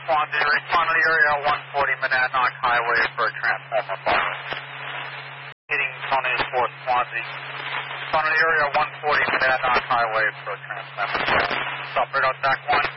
Swansea, respond to the area 140 Monadnock Highway for a transformer fire. Hitting Tony 4 Swansea. Respond to the area 140 Monadnock Highway for a transformer fire. Stop radar stack 1.